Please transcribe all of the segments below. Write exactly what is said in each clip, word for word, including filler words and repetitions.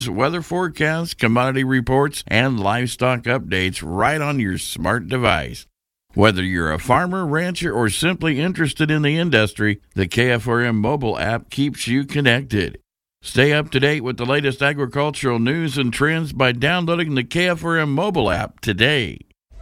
weather forecasts, commodity reports, and livestock updates right on your smart device. Whether you're a farmer, rancher, or simply interested in the industry, the K F R M mobile app keeps you connected. Stay up to date with the latest agricultural news and trends by downloading the K F R M mobile app today.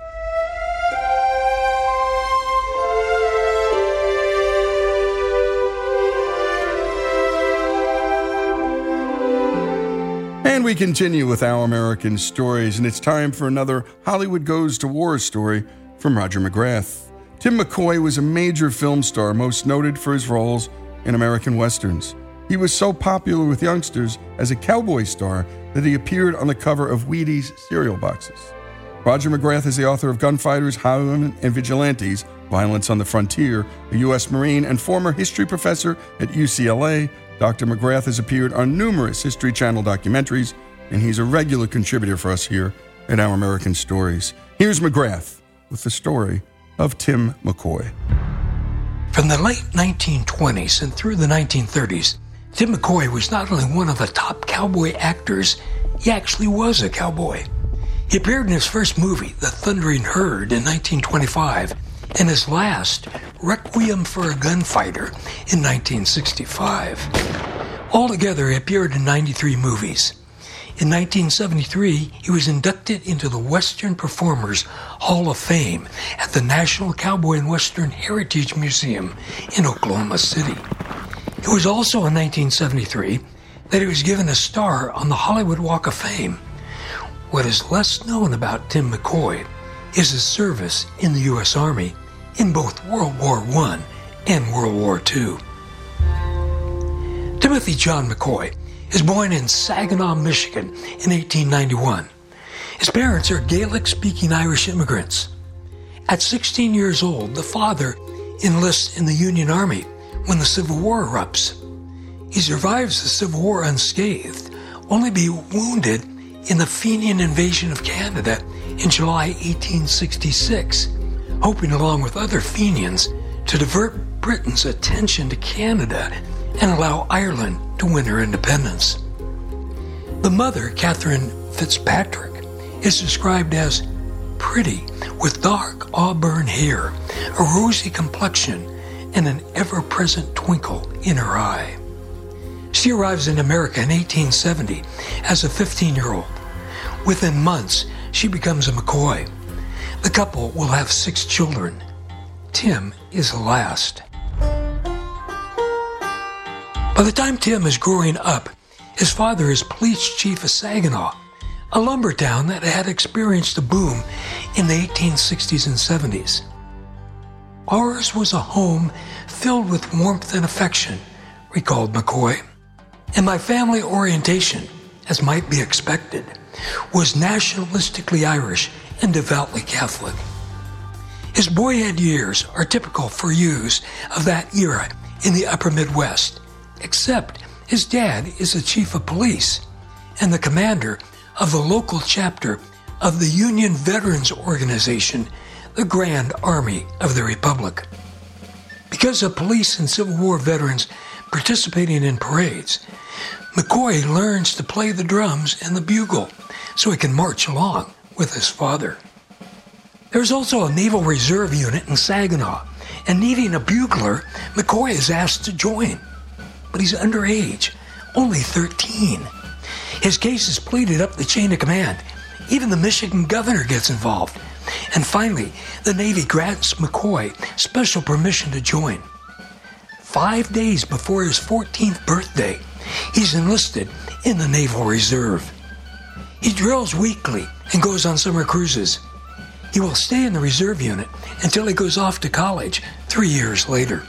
And we continue with Our American Stories, and it's time for another Hollywood Goes to War story from Roger McGrath. Tim McCoy was a major film star, most noted for his roles in American westerns. He was so popular with youngsters as a cowboy star that he appeared on the cover of Wheaties cereal boxes. Roger McGrath is the author of Gunfighters, Highwaymen, and Vigilantes, Violence on the Frontier, a U S Marine and former history professor at U C L A. Doctor McGrath has appeared on numerous History Channel documentaries, and he's a regular contributor for us here at Our American Stories. Here's McGrath with the story of Tim McCoy. From the late nineteen twenties and through the nineteen thirties, Tim McCoy was not only one of the top cowboy actors, he actually was a cowboy. He appeared in his first movie, The Thundering Herd, in nineteen twenty-five, and his last, Requiem for a Gunfighter, in nineteen sixty-five. Altogether, he appeared in ninety-three movies. In nineteen seventy-three, he was inducted into the Western Performers Hall of Fame at the National Cowboy and Western Heritage Museum in Oklahoma City. It was also in nineteen seventy-three that he was given a star on the Hollywood Walk of Fame. What is less known about Tim McCoy is his service in the U S Army in both World War One and World War Two. Timothy John McCoy is born in Saginaw, Michigan in eighteen ninety-one. His parents are Gaelic-speaking Irish immigrants. At sixteen years old, the father enlists in the Union Army when the Civil War erupts. He survives the Civil War unscathed, only to be wounded in the Fenian invasion of Canada in July eighteen sixty-six, hoping along with other Fenians to divert Britain's attention to Canada and allow Ireland to win her independence. The mother, Catherine Fitzpatrick, is described as pretty with dark auburn hair, a rosy complexion, and an ever-present twinkle in her eye. She arrives in America in eighteen seventy as a fifteen-year-old. Within months, she becomes a McCoy. The couple will have six children. Tim is the last. By the time Tim is growing up, his father is police chief of Saginaw, a lumber town that had experienced a boom in the eighteen sixties and seventies. Ours was a home filled with warmth and affection, recalled McCoy. And my family orientation, as might be expected, was nationalistically Irish and devoutly Catholic. His boyhood years are typical for youths of that era in the upper Midwest, except his dad is the chief of police and the commander of the local chapter of the Union Veterans Organization, the Grand Army of the Republic. Because of police and Civil War veterans participating in parades, McCoy learns to play the drums and the bugle so he can march along with his father. There's also a Naval Reserve unit in Saginaw, and needing a bugler, McCoy is asked to join. But he's underage, only thirteen. His case is pleaded up the chain of command. Even the Michigan governor gets involved. And finally, the Navy grants McCoy special permission to join. Five days before his fourteenth birthday, he's enlisted in the Naval Reserve. He drills weekly and goes on summer cruises. He will stay in the reserve unit until he goes off to college three years later.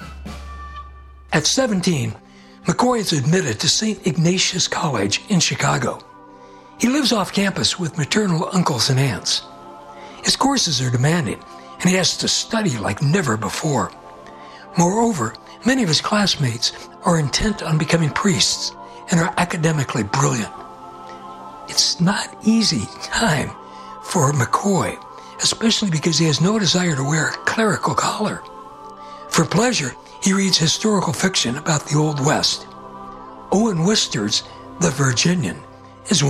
At seventeen, McCoy is admitted to Saint Ignatius College in Chicago. He lives off campus with maternal uncles and aunts. His courses are demanding, and he has to study like never before. Moreover, many of his classmates are intent on becoming priests and are academically brilliant. It's not easy time for McCoy, especially because he has no desire to wear a clerical collar. For pleasure, he reads historical fiction about the Old West. Owen Wister's The Virginian